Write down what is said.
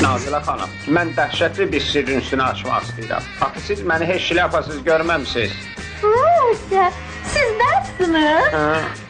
Nazilə xanım, mən dəhşətli bir sirrin üstünə açmaq istəyirəm. Axı siz məni heç şlyapasız görməmsiniz. Siz dərsiniz?